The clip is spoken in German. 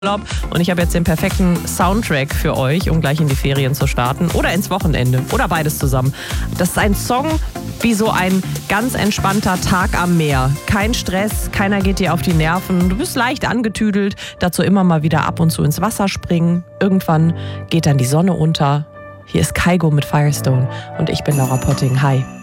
Urlaub und ich habe jetzt den perfekten Soundtrack für euch, um gleich in die Ferien zu starten oder ins Wochenende oder beides zusammen. Das ist ein Song wie so ein ganz entspannter Tag am Meer. Kein Stress, keiner geht dir auf die Nerven, du bist leicht angetüdelt, dazu immer mal wieder ab und zu ins Wasser springen. Irgendwann geht dann die Sonne unter. Hier ist Kygo mit Firestone und ich bin Laura Potting. Hi.